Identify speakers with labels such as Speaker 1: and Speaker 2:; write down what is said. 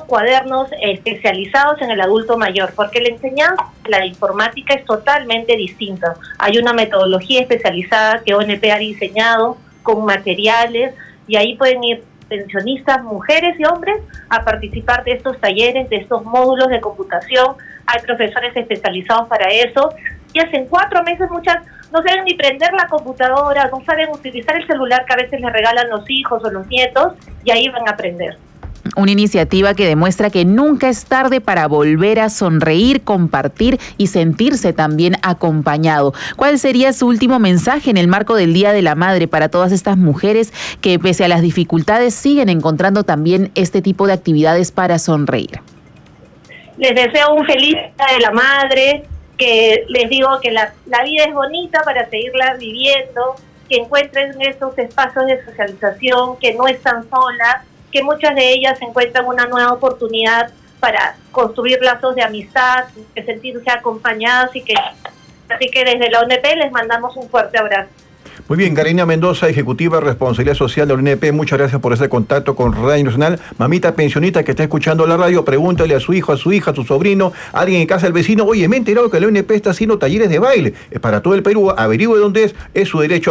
Speaker 1: cuadernos especializados en el adulto mayor, porque la enseñanza de la informática es totalmente distinta. Hay una metodología especializada que ONP ha diseñado con materiales, y ahí pueden ir pensionistas, mujeres y hombres, a participar de estos talleres, de estos módulos de computación. Hay profesores especializados para eso, y hace 4 meses muchas no saben ni prender la computadora, no saben utilizar el celular que a veces les regalan los hijos o los nietos, y ahí van a aprender.
Speaker 2: Una iniciativa que demuestra que nunca es tarde para volver a sonreír, compartir y sentirse también acompañado. ¿Cuál sería su último mensaje en el marco del Día de la Madre para todas estas mujeres que, pese a las dificultades, siguen encontrando también este tipo de actividades para sonreír?
Speaker 1: Les deseo un feliz Día de la Madre, que les digo que la vida es bonita para seguirla viviendo, que encuentren estos espacios de socialización, que no están solas, que muchas de ellas encuentran una nueva oportunidad para construir lazos de amistad, de sentirse acompañadas, así que desde la ONP les mandamos un fuerte abrazo.
Speaker 3: Muy bien, Karina Mendoza, ejecutiva de responsabilidad social de la ONP, muchas gracias por ese contacto con Radio Nacional. Mamita pensionista que está escuchando la radio, pregúntale a su hijo, a su hija, a su sobrino, a alguien en casa del vecino: oye, me he enterado que la ONP está haciendo talleres de baile. Es para todo el Perú, averigüe dónde es su derecho.